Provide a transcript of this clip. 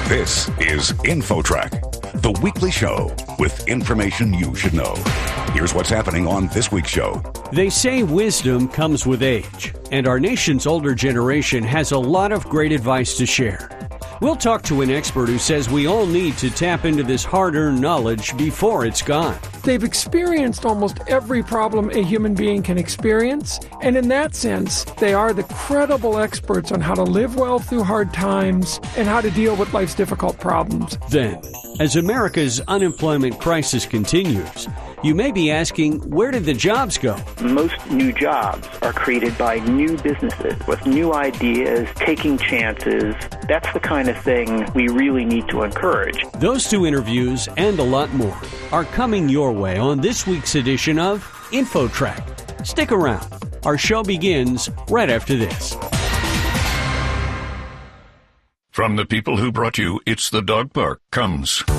This is InfoTrack, the weekly show with information you should know. Here's what's happening on this week's show. They say wisdom comes with age, and our nation's older generation has a lot of great advice to share. We'll talk to an expert who says we all need to tap into this hard-earned knowledge before it's gone. They've experienced almost every problem a human being can experience, and in that sense, they are the credible experts on how to live well through hard times and how to deal with life's difficult problems. Then, as America's unemployment crisis continues, you may be asking, where did the jobs go? Most new jobs are created by new businesses with new ideas, taking chances. That's the kind of thing we really need to encourage. Those two interviews and a lot more are coming your way on this week's edition of InfoTrack. Stick around. Our show begins right after this. From the people who brought you It's the Dog Park comes